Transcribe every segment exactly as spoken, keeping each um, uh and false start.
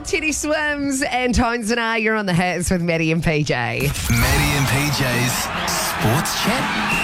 Teddy Swims and Tones and I. You're on the hits with Maddie and P J. Maddie and P J's Sports Chat.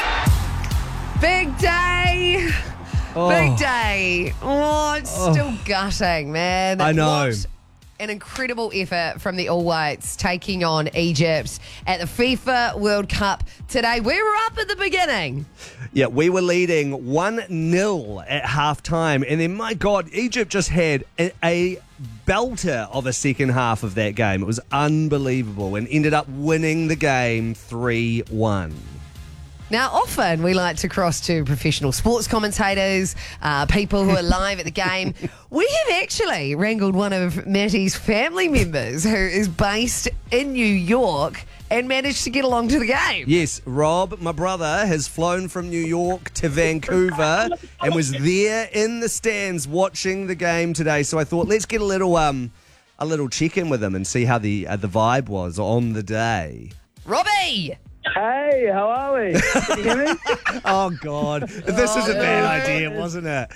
Big day. Oh. Big day. Oh, it's still gutting, man. I know. What an incredible effort from the All Whites taking on Egypt at the FIFA World Cup today. We were up at the beginning. Yeah, we were leading one nil at halftime, and then, my God, Egypt just had a, a belter of a second half of that game. It was unbelievable, and ended up winning the game three one. Now, often we like to cross to professional sports commentators, uh, people who are live at the game. We have actually wrangled one of Matty's family members who is based in New York and managed to get along to the game. Yes, Rob, my brother, has flown from New York to Vancouver and was there in the stands watching the game today. So I thought, let's get a little um, a little check-in with him and see how the uh, the vibe was on the day. Robbie! Hey, how are we? Can you hear me? Oh, God. This is a bad idea, wasn't it?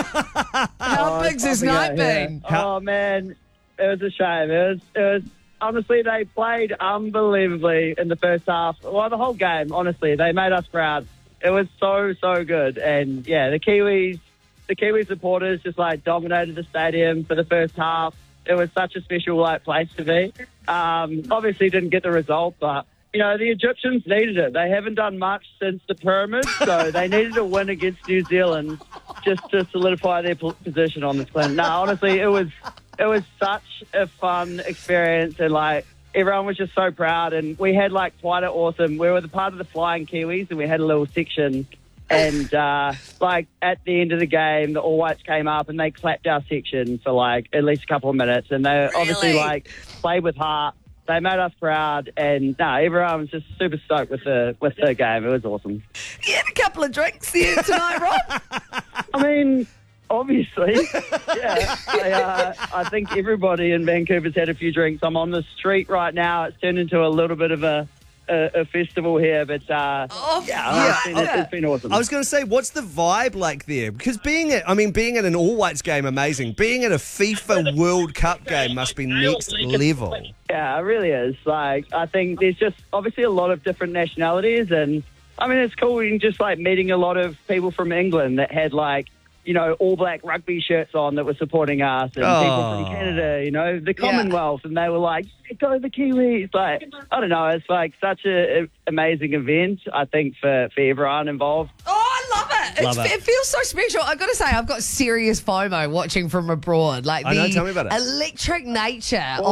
How big's this night been? Oh man, it was a shame. It was, it was honestly, they played unbelievably in the first half. Well, the whole game. Honestly, they made us proud. It was so so good, and yeah, the Kiwis, the Kiwi supporters just like dominated the stadium for the first half. It was such a special like place to be. Um, obviously, didn't get the result, but. You know, the Egyptians needed it. They haven't done much since the pyramids, so they needed a win against New Zealand just to solidify their position on this planet. No, honestly, it was it was such a fun experience, and like everyone was just so proud. And we had like quite an awesome. We were the part of the Flying Kiwis, and we had a little section. And uh, like at the end of the game, the All Whites came up and they clapped our section for like at least a couple of minutes, and they Really? obviously like played with heart. They made us proud, and no, everyone was just super stoked with the with the game. It was awesome. You had a couple of drinks there tonight, Rob. I mean, obviously, yeah. I, uh, I think everybody in Vancouver's had a few drinks. I'm on the street right now. It's turned into a little bit of a a, a festival here, but uh, Oh, yeah, it's, been, yeah. it's been awesome. I was going to say, what's the vibe like there? Because being at, I mean, being at an All Whites game, amazing. Being at a FIFA World Cup game must be next level. Yeah, it really is. Like, I think there's just obviously a lot of different nationalities, and I mean, it's cool in just like meeting a lot of people from England that had like, you know, all black rugby shirts on that were supporting us, and Oh. people from Canada, you know, the Commonwealth, and they were like, go the Kiwis. Like, I don't know, it's like such an amazing event, I think, for, for everyone involved. Oh, I love it. Love It's, it. it feels so special. I've got to say, I've got serious FOMO watching from abroad. Like I the know, tell me about it. electric nature